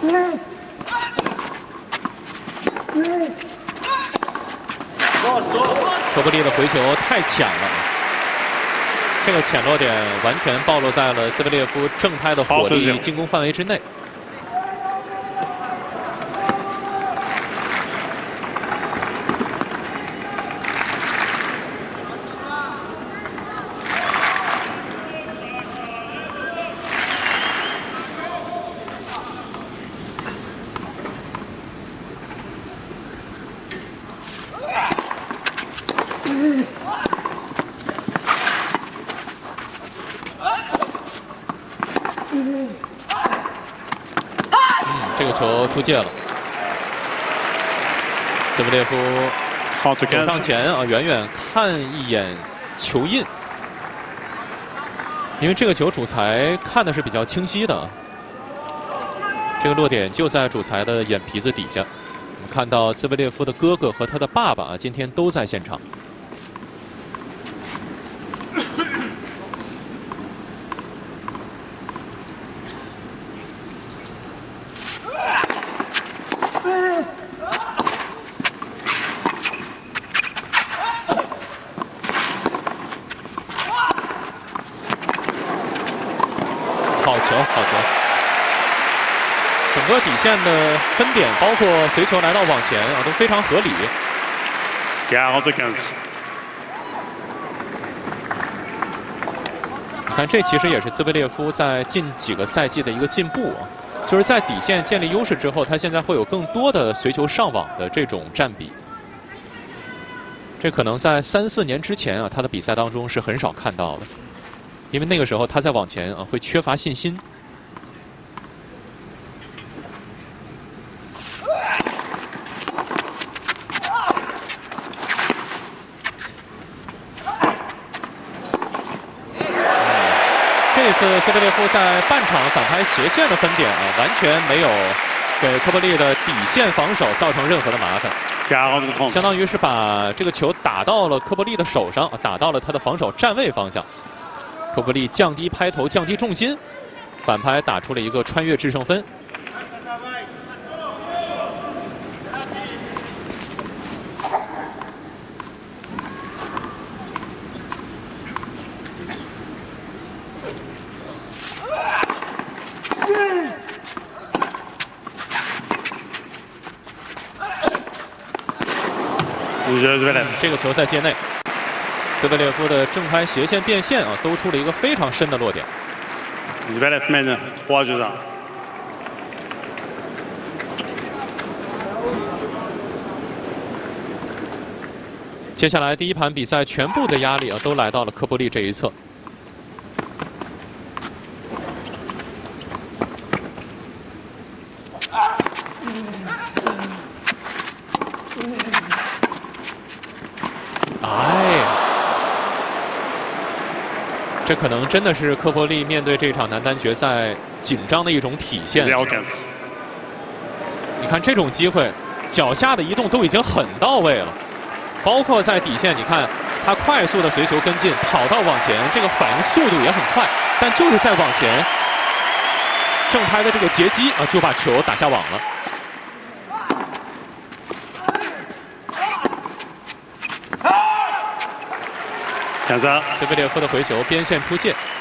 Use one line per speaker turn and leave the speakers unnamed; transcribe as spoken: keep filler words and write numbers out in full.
科布利的回球太浅了，这个浅落点完全暴露在了兹维列夫正拍的火力进攻范围之内。嗯，这个球出界了。兹维列夫走上前啊，远远看一眼球印，因为这个球主裁看的是比较清晰的，这个落点就在主裁的眼皮子底下。我们看到兹维列夫的哥哥和他的爸爸今天都在现场。 好球，好球！整个底线的分点，包括随球来到网前啊，都非常合理。你看，这其实也是兹维列夫在近几个赛季的一个进步啊，就是在底线建立优势之后，他现在会有更多的随球上网的这种占比。这可能在三四年之前啊，他的比赛当中是很少看到的。 因为那个时候他在网前啊会缺乏信心。这次兹维列夫在半场反拍斜线的分点啊，完全没有给科布利的底线防守造成任何的麻烦，相当于是把这个球打到了科布利的手上，打到了他的防守站位方向。 科布利降低拍头，降低重心，反拍打出了一个穿越制胜分。这个球在界内。 兹维列夫的正拍斜线变线啊，兜出了一个非常深的落点。接下来第一盘比赛全部的压力啊，都来到了科布利这一侧。哎。 这可能真的是科波利面对这场男单决赛紧张的一种体现。你看这种机会，脚下的移动都已经很到位了，包括在底线，你看他快速的随球跟进，跑到网前，这个反应速度也很快，但就是在网前正拍的这个截击啊，就把球打下网了。 兹维列夫的回球边线出界。